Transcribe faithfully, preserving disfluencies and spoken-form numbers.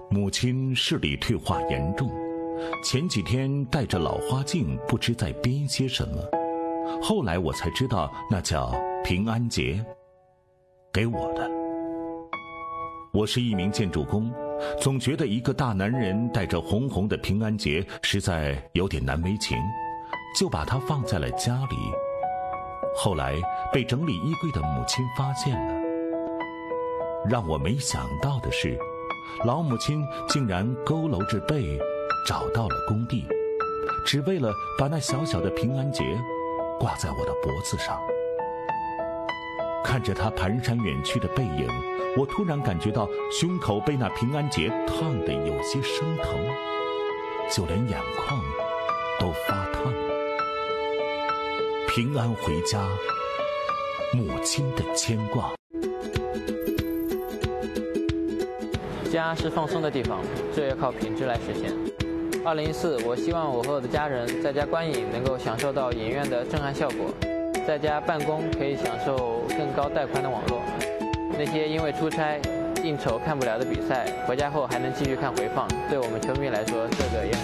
母亲视力退化严重，前几天戴着老花镜，不知在编些什么。后来我才知道，那叫平安结，给我的。我是一名建筑工，总觉得一个大男人带着红红的平安结实在有点难为情，就把它放在了家里。后来被整理衣柜的母亲发现了。让我没想到的是，老母亲竟然佝偻着背找到了工地，只为了把那小小的平安结挂在我的脖子上。看着她蹒跚远去的背影，我突然感觉到胸口被那平安结烫得有些生疼，就连眼眶都发烫。平安回家，母亲的牵挂。 家是放松的地方，这要靠品质来实现。二零一四，我希望我和我的家人在家观影能够享受到影院的震撼效果，在家办公可以享受更高带宽的网络。那些因为出差应酬看不了的比赛，回家后还能继续看回放，对我们球迷来说，这个也很